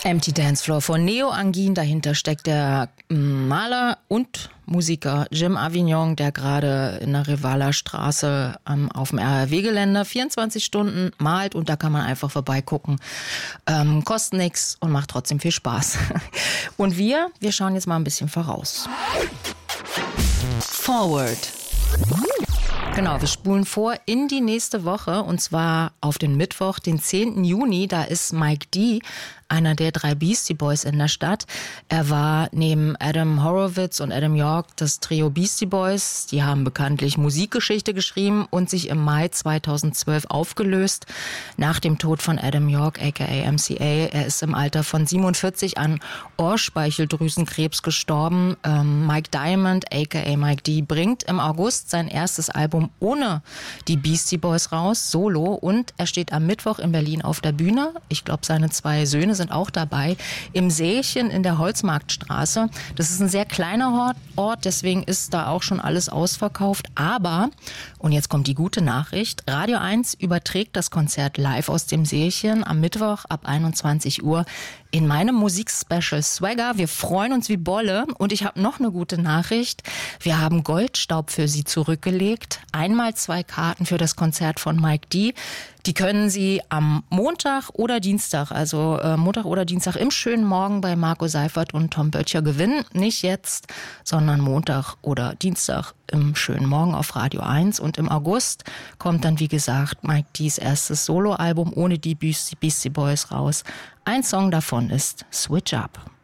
Empty Dance Floor von Neo Angin. Dahinter steckt der Maler und Musiker Jim Avignon, der gerade in der Revaler Straße auf dem RRW-Gelände 24 Stunden malt, und da kann man einfach vorbeigucken. Kostet nichts und macht trotzdem viel Spaß. Und wir schauen jetzt mal ein bisschen voraus. Forward. Genau, wir spulen vor in die nächste Woche, und zwar auf den Mittwoch, den 10. Juni. Da ist Mike D., einer der 3 Beastie Boys in der Stadt. Er war neben Adam Horowitz und Adam York das Trio Beastie Boys. Die haben bekanntlich Musikgeschichte geschrieben und sich im Mai 2012 aufgelöst. Nach dem Tod von Adam York, aka MCA. Er ist im Alter von 47 an Ohrspeicheldrüsenkrebs gestorben. Mike Diamond, aka Mike D., bringt im August sein erstes Album ohne die Beastie Boys raus, solo. Und er steht am Mittwoch in Berlin auf der Bühne. Ich glaube, seine 2 Söhne sind auch dabei, im Sächen in der Holzmarktstraße. Das ist ein sehr kleiner Ort, deswegen ist da auch schon alles ausverkauft. Aber, und jetzt kommt die gute Nachricht, Radio 1 überträgt das Konzert live aus dem Sächen am Mittwoch ab 21 Uhr in meinem Musikspecial Swagger. Wir freuen uns wie Bolle, und ich habe noch eine gute Nachricht. Wir haben Goldstaub für Sie zurückgelegt. Einmal 2 Karten für das Konzert von Mike D. Die können Sie am Montag oder Dienstag, also Montag oder Dienstag im schönen Morgen bei Marco Seifert und Tom Böttcher gewinnen. Nicht jetzt, sondern Montag oder Dienstag im schönen Morgen auf Radio 1. Und im August kommt dann, wie gesagt, Mike D's erstes Soloalbum ohne die Beastie Boys raus. Ein Song davon ist Switch Up.